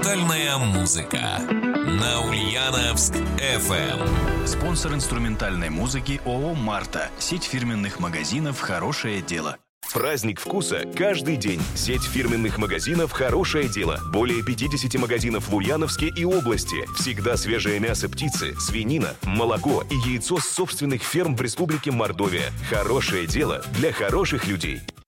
инструментальная музыка на Ульяновск FM. Спонсор инструментальной музыки ООО «Марта». Сеть фирменных магазинов «Хорошее дело». Праздник вкуса каждый день. Сеть фирменных магазинов «Хорошее дело». Более 50 магазинов в Ульяновске и области. Всегда свежее мясо птицы, свинина, молоко и яйцо с собственных ферм в Республике Мордовия. Хорошее дело для хороших людей.